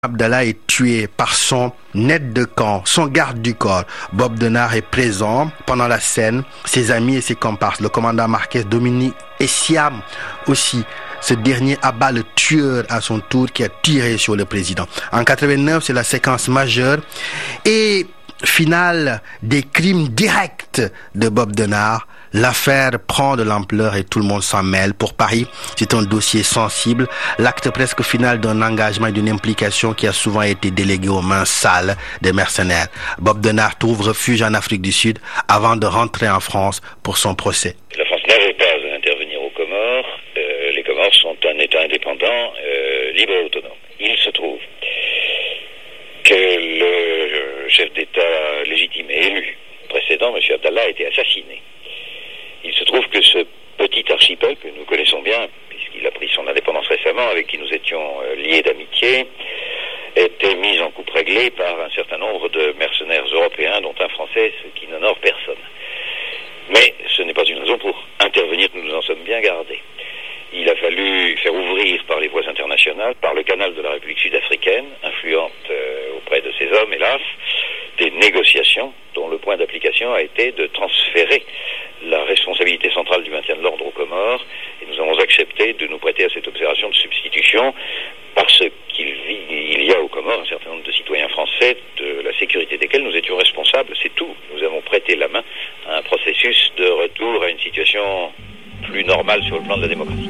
Abdallah est tué par son aide de camp, son garde du corps. Bob Denard est présent pendant la scène, ses amis et ses comparses, le commandant Marquez, Dominique et Siam aussi. Ce dernier abat le tueur à son tour qui a tiré sur le président. En 89, c'est la séquence majeure et finale des crimes directs de Bob Denard. L'affaire prend de l'ampleur et tout le monde s'en mêle. Pour Paris, c'est un dossier sensible, l'acte presque final d'un engagement et d'une implication qui a souvent été délégué aux mains sales des mercenaires. Bob Denard trouve refuge en Afrique du Sud avant de rentrer en France pour son procès. La France n'avait pas à intervenir aux Comores. Les Comores sont un État indépendant, libre et autonome. Il se trouve que le chef d'État légitime et élu précédent, M. Abdallah, a été assassiné. Il se trouve que ce petit archipel que nous connaissons bien, puisqu'il a pris son indépendance récemment, avec qui nous étions liés d'amitié, était mis en coupe réglée par un certain nombre de mercenaires européens, dont un Français, ce qui n'honore personne. Mais ce n'est pas une raison pour intervenir, nous nous en sommes bien gardés. Il a fallu faire ouvrir par les voies internationales, par le canal de la République sud-africaine, influente auprès de ces hommes, hélas, des négociations dont le point d'application a été de transférer la responsabilité centrale du maintien de l'ordre aux Comores, et nous avons accepté de nous prêter à cette opération de substitution parce qu'il y a aux Comores un certain nombre de citoyens français de la sécurité desquels nous étions responsables, c'est tout. Nous avons prêté la main à un processus de retour à une situation plus normale sur le plan de la démocratie.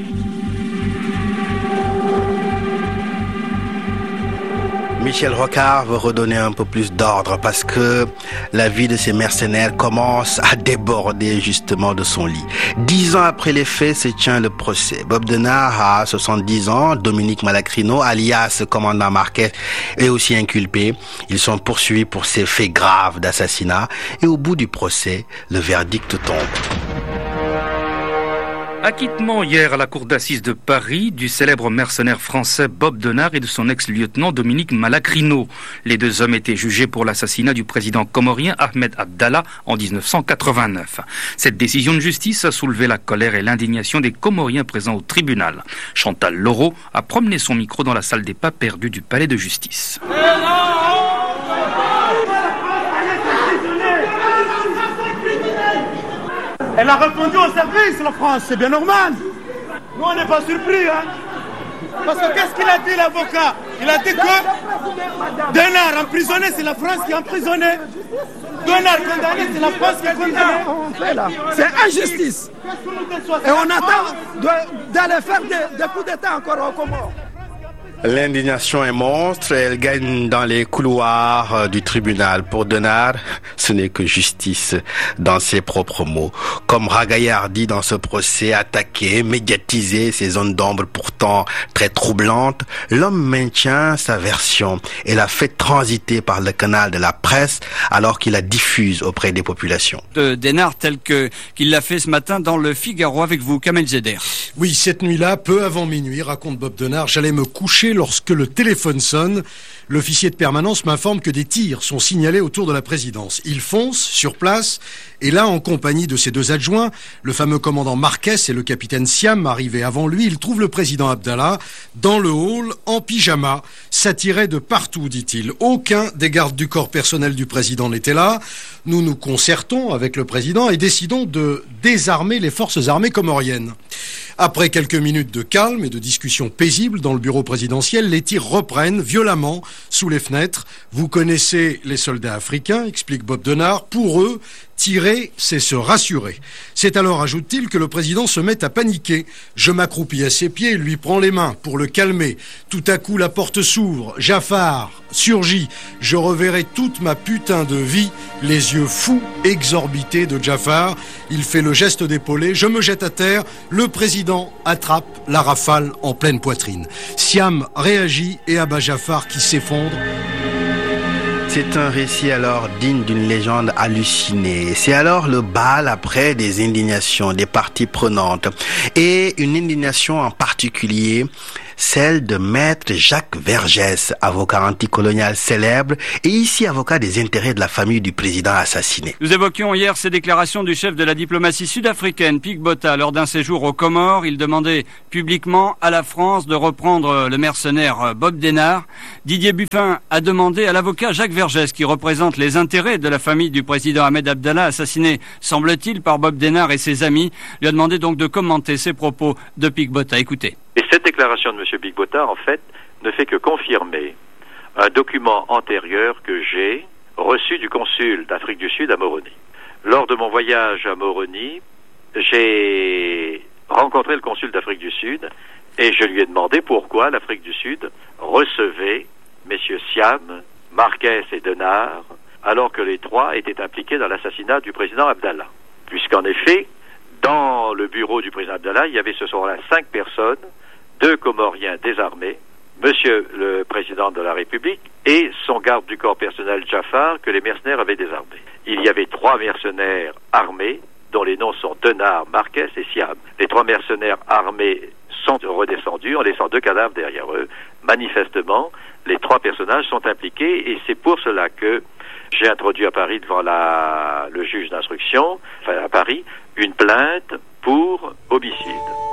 Michel Rocard veut redonner un peu plus d'ordre parce que la vie de ces mercenaires commence à déborder justement de son lit. 10 ans après les faits se tient le procès. Bob Denard a 70 ans, Dominique Malacrino, alias commandant Marquez, est aussi inculpé. Ils sont poursuivis pour ces faits graves d'assassinat et au bout du procès, le verdict tombe. Acquittement hier à la cour d'assises de Paris du célèbre mercenaire français Bob Denard et de son ex-lieutenant Dominique Malacrino. Les deux hommes étaient jugés pour l'assassinat du président comorien Ahmed Abdallah en 1989. Cette décision de justice a soulevé la colère et l'indignation des Comoriens présents au tribunal. Chantal Laureau a promené son micro dans la salle des pas perdus du palais de justice. Elle a répondu au service, la France, c'est bien normal. Nous, on n'est pas surpris, hein. Parce que qu'est-ce qu'il a dit, l'avocat? Il a dit que Denard emprisonné, c'est la France qui a emprisonné. Denard condamné, c'est la France qui a condamné. C'est injustice. Et on attend d'aller faire des coups d'État encore au Comores. L'indignation est monstre et elle gagne dans les couloirs du tribunal. Pour Denard, ce n'est que justice dans ses propres mots. Comme Ragaillard dit dans ce procès, attaqué, médiatisé, ces zones d'ombre pourtant très troublantes, l'homme maintient sa version et la fait transiter par le canal de la presse alors qu'il la diffuse auprès des populations. De Denard tel qu'il l'a fait ce matin dans le Figaro avec vous, Kamel Zeder. Oui, cette nuit-là, peu avant minuit, raconte Bob Denard, j'allais me coucher lorsque le téléphone sonne. L'officier de permanence m'informe que des tirs sont signalés autour de la présidence. Il fonce sur place et là, en compagnie de ses deux adjoints, le fameux commandant Marquez et le capitaine Siam, arrivés avant lui, il trouve le président Abdallah dans le hall, en pyjama, s'attirait de partout, dit-il. Aucun des gardes du corps personnel du président n'était là. Nous nous concertons avec le président et décidons de désarmer les forces armées comoriennes. Après quelques minutes de calme et de discussion paisible dans le bureau présidentiel, les tirs reprennent violemment sous les fenêtres. Vous connaissez les soldats africains, explique Bob Denard. Pour eux, tirer, c'est se rassurer. C'est alors, ajoute-t-il, que le président se met à paniquer. Je m'accroupis à ses pieds et lui prends les mains pour le calmer. Tout à coup, la porte s'ouvre. Jafar surgit. Je reverrai toute ma putain de vie, les yeux fous, exorbités de Jafar. Il fait le geste d'épauler. Je me jette à terre. Le président attrape la rafale en pleine poitrine. Siam réagit et abat Jafar qui s'effondre. C'est un récit alors digne d'une légende hallucinée. C'est alors le bal après des indignations, des parties prenantes. Et une indignation en particulier, celle de maître Jacques Vergès, avocat anticolonial célèbre et ici avocat des intérêts de la famille du président assassiné. Nous évoquions hier ces déclarations du chef de la diplomatie sud-africaine, Pik Botha, lors d'un séjour aux Comores. Il demandait publiquement à la France de reprendre le mercenaire Bob Denard. Didier Buffin a demandé à l'avocat Jacques Vergès, qui représente les intérêts de la famille du président Ahmed Abdallah, assassiné, semble-t-il, par Bob Denard et ses amis, lui a demandé donc de commenter ces propos de Pik Botha. Écoutez. Et cette déclaration de M. Pik Botha, en fait, ne fait que confirmer un document antérieur que j'ai reçu du consul d'Afrique du Sud à Moroni. Lors de mon voyage à Moroni, j'ai rencontré le consul d'Afrique du Sud et je lui ai demandé pourquoi l'Afrique du Sud recevait messieurs Siam, Marquès et Denard, alors que les trois étaient impliqués dans l'assassinat du président Abdallah. Puisqu'en effet, dans le bureau du président Abdallah, il y avait ce soir-là 5 personnes, 2 Comoriens désarmés, monsieur le président de la République et son garde du corps personnel Jafar que les mercenaires avaient désarmé. Il y avait 3 mercenaires armés dont les noms sont Denard, Marquès et Siam. Les 3 mercenaires armés sont redescendus en laissant 2 cadavres derrière eux. Manifestement, les 3 personnages sont impliqués et c'est pour cela que j'ai introduit à Paris devant le juge d'instruction, à Paris, une plainte pour homicide.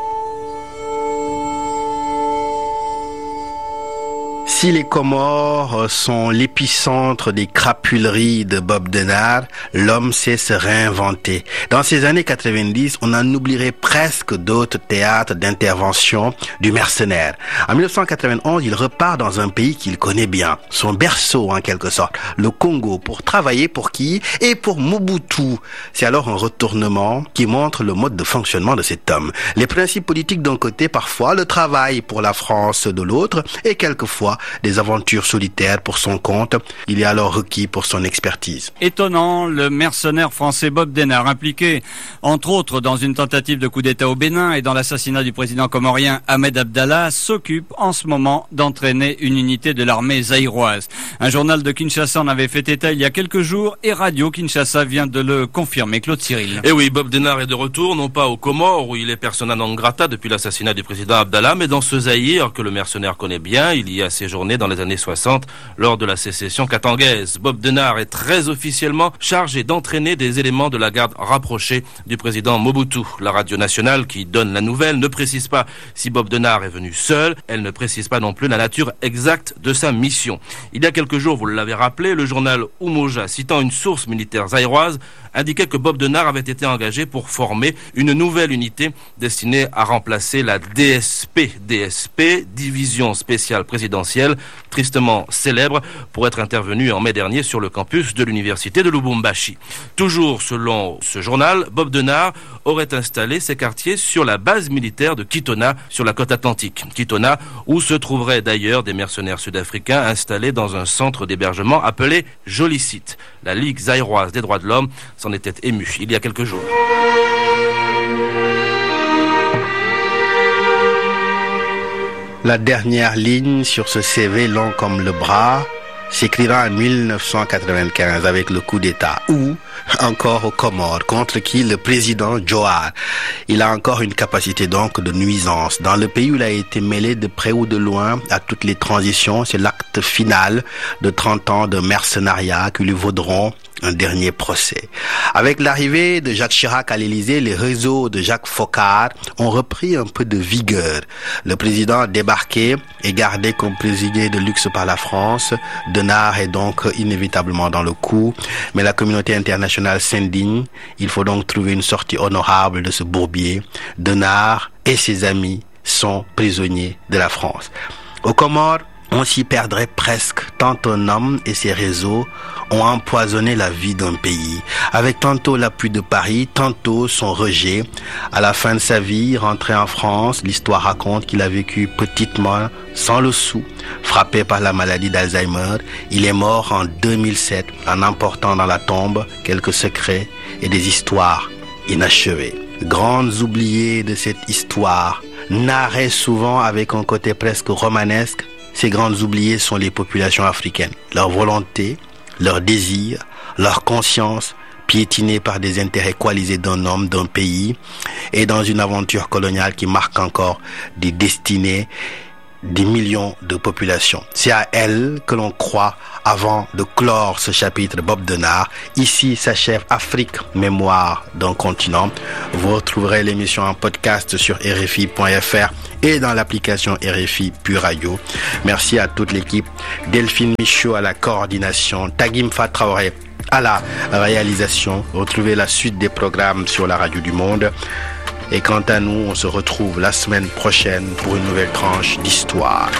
Si les Comores sont l'épicentre des crapuleries de Bob Denard, l'homme sait se réinventer. Dans ces années 90, on en oublierait presque d'autres théâtres d'intervention du mercenaire. En 1991, il repart dans un pays qu'il connaît bien, son berceau en quelque sorte, le Congo, pour travailler pour qui? Et pour Mobutu. C'est alors un retournement qui montre le mode de fonctionnement de cet homme. Les principes politiques d'un côté, parfois le travail pour la France de l'autre, et quelquefois des aventures solitaires pour son compte. Il est alors requis pour son expertise. Étonnant, le mercenaire français Bob Denard, impliqué entre autres dans une tentative de coup d'État au Bénin et dans l'assassinat du président comorien Ahmed Abdallah, s'occupe en ce moment d'entraîner une unité de l'armée zaïroise. Un journal de Kinshasa en avait fait état il y a quelques jours et Radio Kinshasa vient de le confirmer. Claude Cyril. Et oui, Bob Denard est de retour, non pas aux Comores où il est persona non grata depuis l'assassinat du président Abdallah, mais dans ce Zaïre que le mercenaire connaît bien. Il y a séjourné dans les années 60 lors de la sécession katangaise. Bob Denard est très officiellement chargé d'entraîner des éléments de la garde rapprochée du président Mobutu. La radio nationale qui donne la nouvelle ne précise pas si Bob Denard est venu seul. Elle ne précise pas non plus la nature exacte de sa mission. Il y a quelques jours, vous l'avez rappelé, le journal Umoja, citant une source militaire zaïroise, indiquait que Bob Denard avait été engagé pour former une nouvelle unité destinée à remplacer la DSP, Division Spéciale Présidentielle, tristement célèbre pour être intervenue en mai dernier sur le campus de l'université de Lubumbashi. Toujours selon ce journal, Bob Denard aurait installé ses quartiers sur la base militaire de Kitona, sur la côte atlantique. Kitona, où se trouveraient d'ailleurs des mercenaires sud-africains installés dans un centre d'hébergement appelé Jolicite. La Ligue zaïroise des droits de l'homme s'en était émue il y a quelques jours. La dernière ligne sur ce CV long comme le bras s'écrira en 1995 avec le coup d'État ou encore aux Comores, contre qui le président Johar. Il a encore une capacité donc de nuisance. Dans le pays où il a été mêlé de près ou de loin à toutes les transitions, c'est l'acte final de 30 ans de mercenariat qui lui vaudront un dernier procès. Avec l'arrivée de Jacques Chirac à l'Élysée, les réseaux de Jacques Foccart ont repris un peu de vigueur. Le président a débarqué et gardé comme prisonnier de luxe par la France. Denard est donc inévitablement dans le coup, mais la communauté internationale s'indigne. Il faut donc trouver une sortie honorable de ce bourbier. Denard et ses amis sont prisonniers de la France. Aux Comores, on s'y perdrait presque, tant un homme et ses réseaux ont empoisonné la vie d'un pays, avec tantôt l'appui de Paris, tantôt son rejet. À la fin de sa vie, rentré en France, l'histoire raconte qu'il a vécu petitement, sans le sou, frappé par la maladie d'Alzheimer. Il est mort en 2007, en emportant dans la tombe quelques secrets et des histoires inachevées. Grandes oubliées de cette histoire, narrées souvent avec un côté presque romanesque. Ces grandes oubliées sont les populations africaines. Leur volonté, leur désir, leur conscience, piétinée par des intérêts coalisés d'un homme, d'un pays, et dans une aventure coloniale qui marque encore des destinées des millions de populations. C'est à elle que l'on croit avant de clore ce chapitre Bob Denard. Ici s'achève Afrique, mémoire d'un continent. Vous retrouverez l'émission en podcast sur RFI.fr et dans l'application RFI Pure Radio. Merci à toute l'équipe. Delphine Michaud à la coordination, Tagim Fatraoré à la réalisation. Retrouvez la suite des programmes sur la Radio du Monde. Et quant à nous, on se retrouve la semaine prochaine pour une nouvelle tranche d'histoire.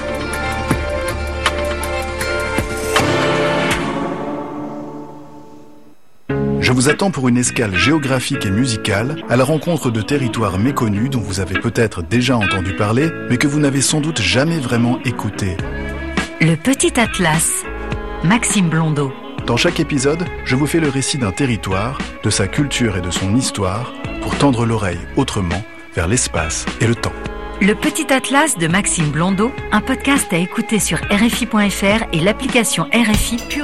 Je vous attends pour une escale géographique et musicale à la rencontre de territoires méconnus dont vous avez peut-être déjà entendu parler, mais que vous n'avez sans doute jamais vraiment écouté. Le Petit Atlas, Maxime Blondeau. Dans chaque épisode, je vous fais le récit d'un territoire, de sa culture et de son histoire, pour tendre l'oreille autrement vers l'espace et le temps. Le Petit Atlas de Maxime Blondeau, un podcast à écouter sur RFI.fr et l'application RFI Pure.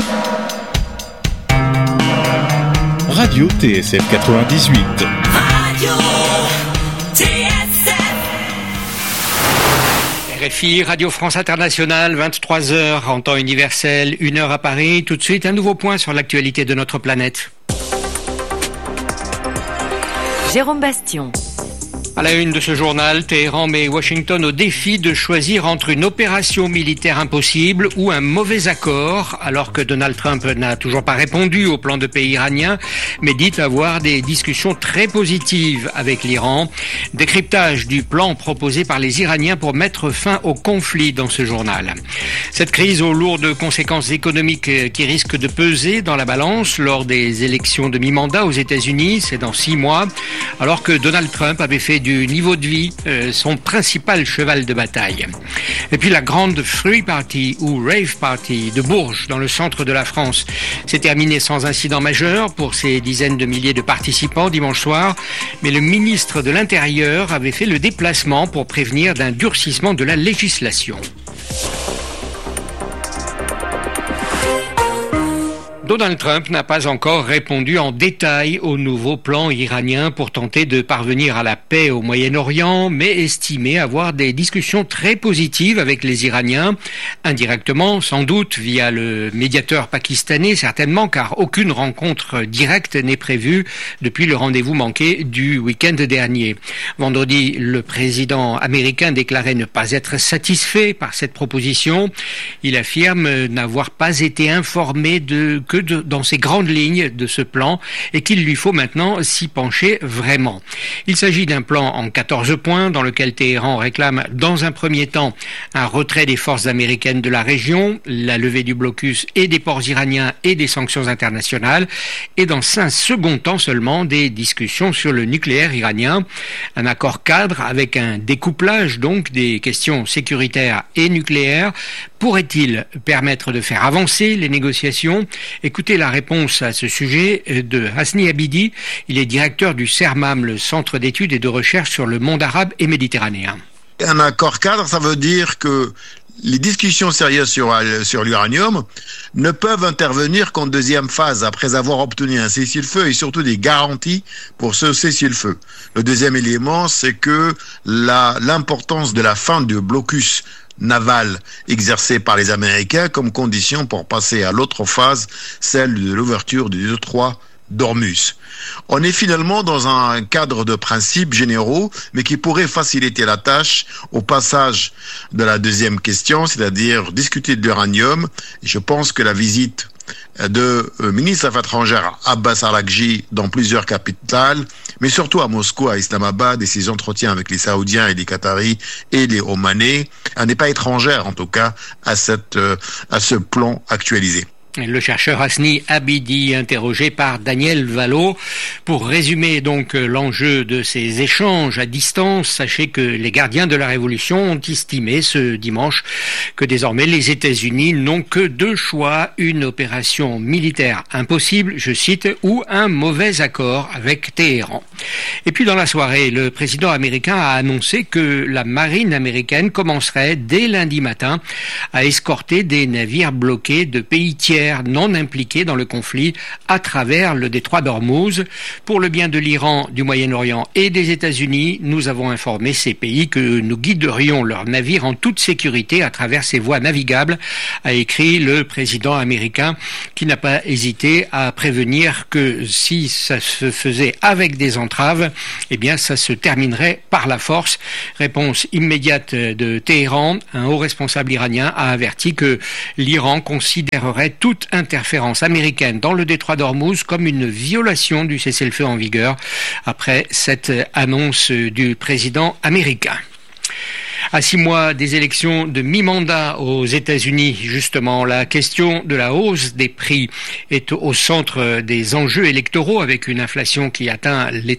Radio TSF 98. Radio TSF. RFI, Radio France Internationale, 23h en temps universel, 1h à Paris. Tout de suite, un nouveau point sur l'actualité de notre planète. Jérôme Bastion. À la une de ce journal, Téhéran met Washington au défi de choisir entre une opération militaire impossible ou un mauvais accord, alors que Donald Trump n'a toujours pas répondu au plan de paix iranien, mais dit avoir des discussions très positives avec l'Iran. Décryptage du plan proposé par les Iraniens pour mettre fin au conflit dans ce journal. Cette crise aux lourdes conséquences économiques qui risque de peser dans la balance lors des élections de mi-mandat aux États-Unis, c'est dans 6 mois, alors que Donald Trump avait fait du niveau de vie son principal cheval de bataille. Et puis la grande Fruit Party ou Rave Party de Bourges dans le centre de la France s'est terminée sans incident majeur pour ces dizaines de milliers de participants dimanche soir, mais le ministre de l'Intérieur avait fait le déplacement pour prévenir d'un durcissement de la législation. Donald Trump n'a pas encore répondu en détail au nouveau plan iranien pour tenter de parvenir à la paix au Moyen-Orient, mais estimé avoir des discussions très positives avec les Iraniens, indirectement, sans doute via le médiateur pakistanais, certainement, car aucune rencontre directe n'est prévue depuis le rendez-vous manqué du week-end dernier. Vendredi, le président américain déclarait ne pas être satisfait par cette proposition. Il affirme n'avoir pas été informé dans ces grandes lignes de ce plan et qu'il lui faut maintenant s'y pencher vraiment. Il s'agit d'un plan en 14 points dans lequel Téhéran réclame dans un premier temps un retrait des forces américaines de la région, la levée du blocus et des ports iraniens et des sanctions internationales et dans un second temps seulement des discussions sur le nucléaire iranien. Un accord cadre avec un découplage donc des questions sécuritaires et nucléaires pourrait-il permettre de faire avancer les négociations? Écoutez la réponse à ce sujet de Hasni Abidi. Il est directeur du CERMAM, le Centre d'études et de recherche sur le monde arabe et méditerranéen. Un accord cadre, ça veut dire que les discussions sérieuses sur l'uranium ne peuvent intervenir qu'en deuxième phase, après avoir obtenu un cessez-le-feu et surtout des garanties pour ce cessez-le-feu. Le deuxième élément, c'est que l'importance de la fin du blocus naval exercé par les Américains comme condition pour passer à l'autre phase, celle de l'ouverture du détroit d'Ormuz. On est finalement dans un cadre de principes généraux, mais qui pourrait faciliter la tâche au passage de la deuxième question, c'est-à-dire discuter de l'uranium. Et je pense que la visite de ministre des Affaires étrangères Abbas Araghchi dans plusieurs capitales, mais surtout à Moscou, à Islamabad, et ses entretiens avec les Saoudiens et les Qataris et les Omanais, n'est pas étrangère en tout cas à ce plan actualisé. Le chercheur Hasni Abidi, interrogé par Daniel Vallot. Pour résumer donc l'enjeu de ces échanges à distance, sachez que les gardiens de la Révolution ont estimé ce dimanche que désormais les États-Unis n'ont que deux choix, une opération militaire impossible, je cite, ou un mauvais accord avec Téhéran. Et puis dans la soirée, le président américain a annoncé que la marine américaine commencerait dès lundi matin à escorter des navires bloqués de pays tiers navires non impliqués dans le conflit à travers le détroit d'Ormuz. Pour le bien de l'Iran, du Moyen-Orient et des États-Unis, nous avons informé ces pays que nous guiderions leurs navires en toute sécurité à travers ces voies navigables, a écrit le président américain, qui n'a pas hésité à prévenir que si ça se faisait avec des entraves, eh bien ça se terminerait par la force. Réponse immédiate de Téhéran. Un haut responsable iranien a averti que l'Iran considérerait toute interférence américaine dans le détroit d'Ormuz comme une violation du cessez-le-feu en vigueur après cette annonce du président américain. À 6 mois des élections de mi-mandat aux États-Unis, justement, la question de la hausse des prix est au centre des enjeux électoraux avec une inflation qui atteint les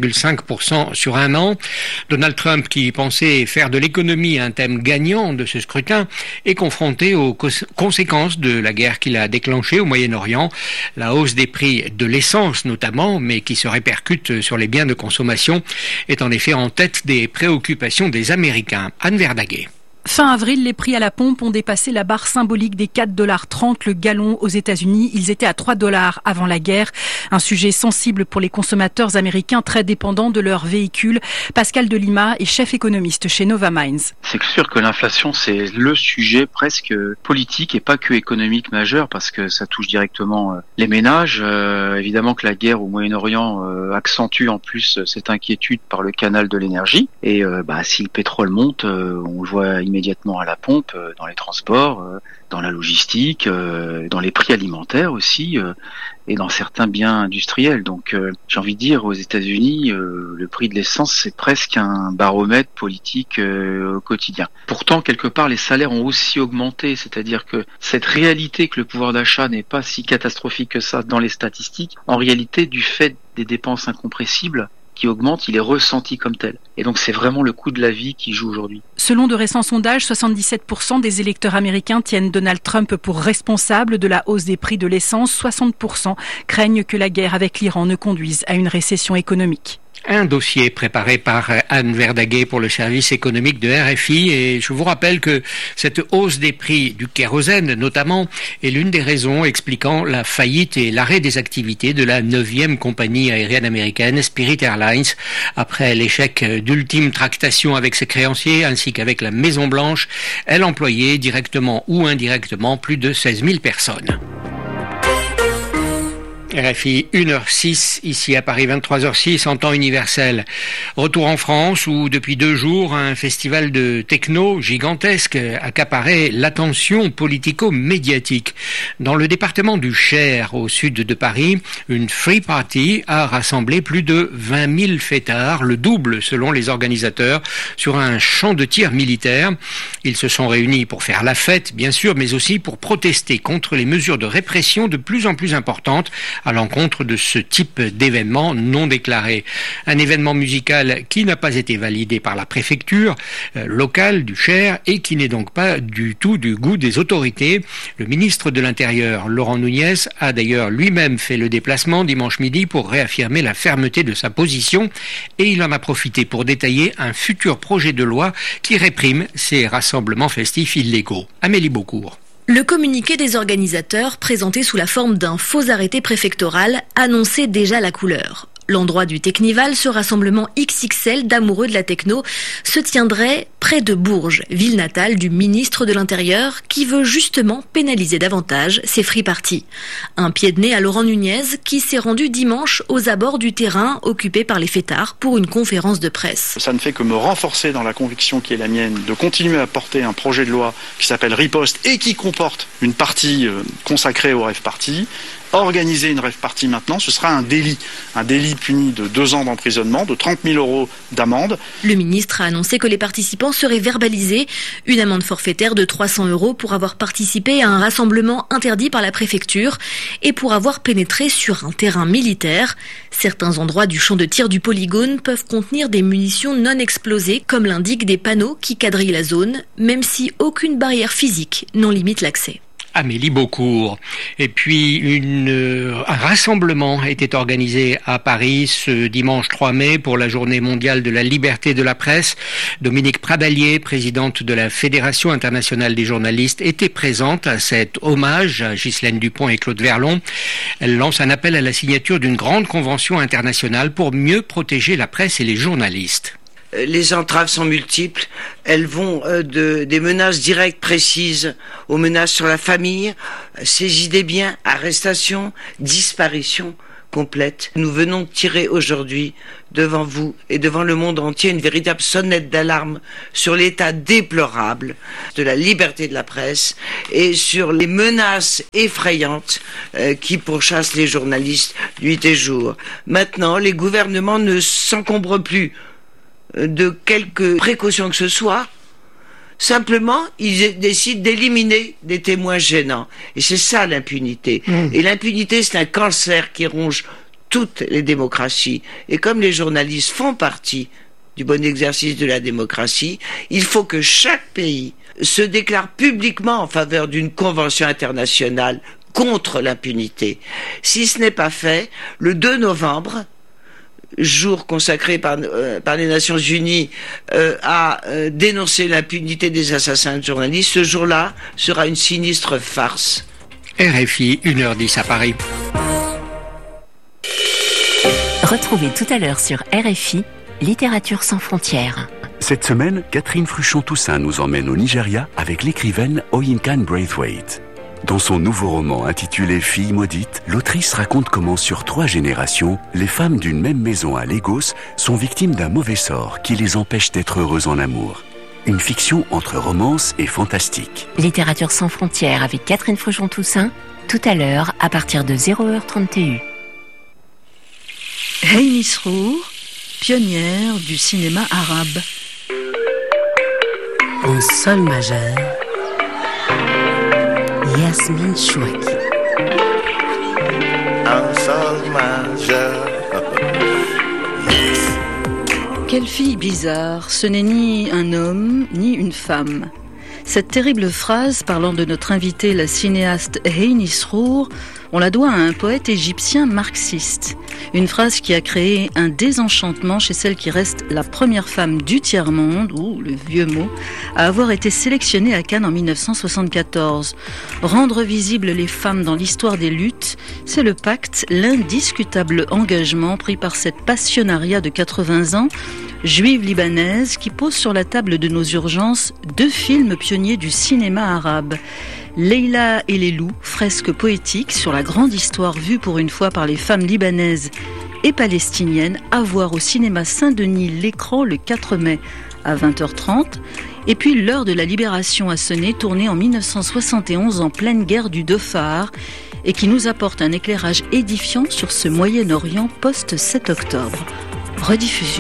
3,5% sur un an. Donald Trump, qui pensait faire de l'économie un thème gagnant de ce scrutin, est confronté aux conséquences de la guerre qu'il a déclenchée au Moyen-Orient. La hausse des prix de l'essence notamment, mais qui se répercute sur les biens de consommation, est en effet en tête des préoccupations des Américains. Anne Verdaguet. Fin avril, les prix à la pompe ont dépassé la barre symbolique des 4,30 $ le gallon aux États-Unis. Ils étaient à 3 $ avant la guerre. Un sujet sensible pour les consommateurs américains très dépendants de leurs véhicules. Pascal Delima est chef économiste chez Nova Mines. C'est sûr que l'inflation, c'est le sujet presque politique et pas que économique majeur parce que ça touche directement les ménages. Évidemment que la guerre au Moyen-Orient accentue en plus cette inquiétude par le canal de l'énergie. Et si le pétrole monte, on le voit immédiatement à la pompe, dans les transports, dans la logistique, dans les prix alimentaires aussi, et dans certains biens industriels. Donc j'ai envie de dire, aux États-Unis, le prix de l'essence, c'est presque un baromètre politique au quotidien. Pourtant, quelque part, les salaires ont aussi augmenté, c'est-à-dire que cette réalité que le pouvoir d'achat n'est pas si catastrophique que ça dans les statistiques, en réalité, du fait des dépenses incompressibles qui augmente, il est ressenti comme tel. Et donc c'est vraiment le coût de la vie qui joue aujourd'hui. Selon de récents sondages, 77% des électeurs américains tiennent Donald Trump pour responsable de la hausse des prix de l'essence. 60% craignent que la guerre avec l'Iran ne conduise à une récession économique. Un dossier préparé par Anne Verdaguet pour le service économique de RFI, et je vous rappelle que cette hausse des prix du kérosène notamment est l'une des raisons expliquant la faillite et l'arrêt des activités de la 9e compagnie aérienne américaine Spirit Airlines après l'échec d'ultime tractation avec ses créanciers ainsi qu'avec la Maison Blanche. Elle employait directement ou indirectement plus de 16 000 personnes. RFI 1h06, ici à Paris 23h06 en temps universel. Retour en France où depuis 2 jours un festival de techno gigantesque accaparait l'attention politico-médiatique. Dans le département du Cher au sud de Paris, une free party a rassemblé plus de 20 000 fêtards, le double selon les organisateurs, sur un champ de tir militaire. Ils se sont réunis pour faire la fête bien sûr, mais aussi pour protester contre les mesures de répression de plus en plus importantes à l'encontre de ce type d'événement non déclaré. Un événement musical qui n'a pas été validé par la préfecture locale du Cher et qui n'est donc pas du tout du goût des autorités. Le ministre de l'Intérieur, Laurent Nunez, a d'ailleurs lui-même fait le déplacement dimanche midi pour réaffirmer la fermeté de sa position et il en a profité pour détailler un futur projet de loi qui réprime ces rassemblements festifs illégaux. Amélie Beaucourt. Le communiqué des organisateurs, présenté sous la forme d'un faux arrêté préfectoral, annonçait déjà la couleur. L'endroit du Technival, ce rassemblement XXL d'amoureux de la techno, se tiendrait près de Bourges, ville natale du ministre de l'Intérieur, qui veut justement pénaliser davantage ces free parties. Un pied de nez à Laurent Nunez, qui s'est rendu dimanche aux abords du terrain occupé par les fêtards pour une conférence de presse. Ça ne fait que me renforcer dans la conviction qui est la mienne de continuer à porter un projet de loi qui s'appelle Riposte et qui comporte une partie consacrée aux rave parties. Organiser une rave party maintenant, ce sera un délit puni de 2 ans d'emprisonnement, de 30 000 € d'amende. Le ministre a annoncé que les participants seraient verbalisés, une amende forfaitaire de 300 € pour avoir participé à un rassemblement interdit par la préfecture et pour avoir pénétré sur un terrain militaire. Certains endroits du champ de tir du polygone peuvent contenir des munitions non explosées, comme l'indiquent des panneaux qui quadrillent la zone, même si aucune barrière physique n'en limite l'accès. Amélie Beaucourt. Et puis un rassemblement était organisé à Paris ce dimanche 3 mai pour la journée mondiale de la liberté de la presse. Dominique Pradalier, présidente de la Fédération internationale des journalistes, était présente à cet hommage à Ghislaine Dupont et Claude Verlon. Elle lance un appel à la signature d'une grande convention internationale pour mieux protéger la presse et les journalistes. Les entraves sont multiples. Elles vont des menaces directes précises aux menaces sur la famille, saisie des biens, arrestation, disparition complète. Nous venons de tirer aujourd'hui devant vous et devant le monde entier une véritable sonnette d'alarme sur l'état déplorable de la liberté de la presse et sur les menaces effrayantes qui pourchassent les journalistes nuit et jour. Maintenant, les gouvernements ne s'encombrent plus de quelques précautions que ce soit. Simplement, ils décident d'éliminer des témoins gênants. Et c'est ça l'impunité. Et l'impunité, c'est un cancer qui ronge toutes les démocraties. Et comme les journalistes font partie du bon exercice de la démocratie, il faut que chaque pays se déclare publiquement en faveur d'une convention internationale contre l'impunité. Si ce n'est pas fait, le 2 novembre, jour consacré par les Nations Unies à dénoncer l'impunité des assassins de journalistes, ce jour-là sera une sinistre farce. RFI, 1h10 à Paris. Retrouvez tout à l'heure sur RFI, Littérature sans frontières. Cette semaine, Catherine Fruchon-Toussaint nous emmène au Nigeria avec l'écrivaine Oyinkan Braithwaite. Dans son nouveau roman intitulé Fille maudite, l'autrice raconte comment sur 3 générations, les femmes d'une même maison à Lagos sont victimes d'un mauvais sort qui les empêche d'être heureuses en amour. Une fiction entre romance et fantastique. Littérature sans frontières avec Catherine Fruchon-Toussaint, tout à l'heure à partir de 0h30 Hey Misrour, pionnière du cinéma arabe. En sol majeur, Yasmine Chouaki. Un sol majeur. Quelle fille bizarre, ce n'est ni un homme, ni une femme. Cette terrible phrase parlant de notre invitée, la cinéaste Hey Misrour, on la doit à un poète égyptien marxiste. Une phrase qui a créé un désenchantement chez celle qui reste la première femme du tiers-monde, ou le vieux mot, à avoir été sélectionnée à Cannes en 1974. Rendre visibles les femmes dans l'histoire des luttes, c'est le pacte, l'indiscutable engagement pris par cette passionnariat de 80 ans, juive libanaise, qui pose sur la table de nos urgences 2 films pionniers du cinéma arabe. Leila et les loups, fresque poétique sur la grande histoire vue pour une fois par les femmes libanaises et palestiniennes, à voir au cinéma Saint-Denis l'écran le 4 mai à 20h30. Et puis L'heure de la libération a sonné, tourné en 1971 en pleine guerre du Dhofar et qui nous apporte un éclairage édifiant sur ce Moyen-Orient post-7 octobre. Rediffusion.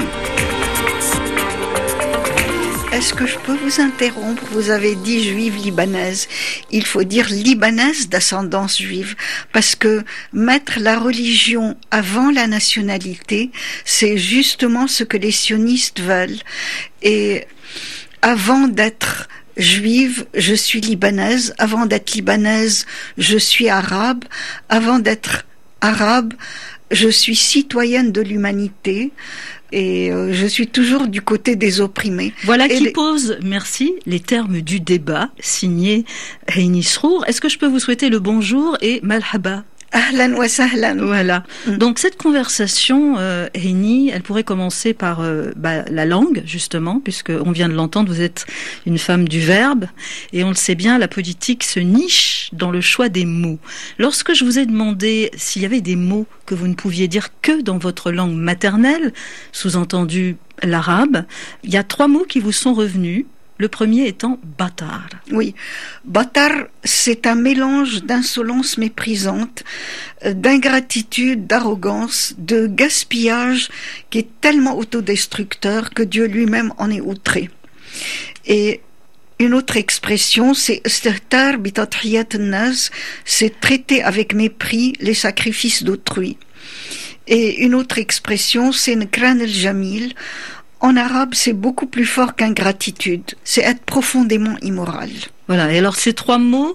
Est-ce que je peux vous interrompre? Vous avez dit juive libanaise. Il faut dire libanaise d'ascendance juive, parce que mettre la religion avant la nationalité, c'est justement ce que les sionistes veulent. Et avant d'être juive, je suis libanaise. Avant d'être libanaise, je suis arabe. Avant d'être arabe, je suis citoyenne de l'humanité. Et je suis toujours du côté des opprimés. Voilà qui pose, merci, les termes du débat, signé Hey Misrour. Est-ce que je peux vous souhaiter le bonjour et malhaba? Ahlan wa sahlan. Voilà. Donc cette conversation, Heini, elle pourrait commencer par la langue, justement, puisque on vient de l'entendre, vous êtes une femme du verbe, et on le sait bien, la politique se niche dans le choix des mots. Lorsque je vous ai demandé s'il y avait des mots que vous ne pouviez dire que dans votre langue maternelle, sous-entendu l'arabe, il y a 3 mots qui vous sont revenus. Le premier étant bâtard. Oui, bâtard, c'est un mélange d'insolence méprisante, d'ingratitude, d'arrogance, de gaspillage qui est tellement autodestructeur que Dieu lui-même en est outré. Et une autre expression, c'est istihtar bi tadhiyat an-nas, c'est traiter avec mépris les sacrifices d'autrui. Et une autre expression, c'est nkran al-jamil. En arabe, c'est beaucoup plus fort qu'ingratitude. C'est être profondément immoral. Voilà. Et alors, ces 3 mots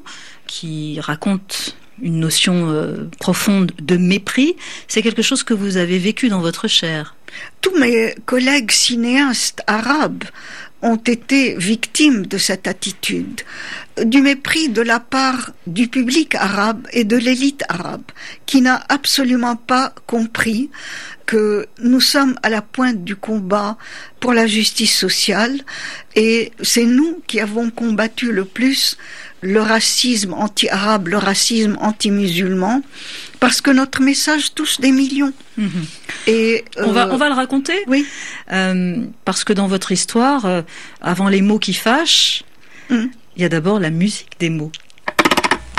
qui raconte une notion profonde de mépris. C'est quelque chose que vous avez vécu dans votre chair. Tous mes collègues cinéastes arabes ont été victimes de cette attitude, du mépris de la part du public arabe et de l'élite arabe, qui n'a absolument pas compris que nous sommes à la pointe du combat pour la justice sociale, et c'est nous qui avons combattu le plus le racisme anti-arabe, le racisme anti-musulman, parce que notre message touche des millions. Et on va le raconter. Oui. Parce que dans votre histoire, avant les mots qui fâchent, il y a d'abord la musique des mots.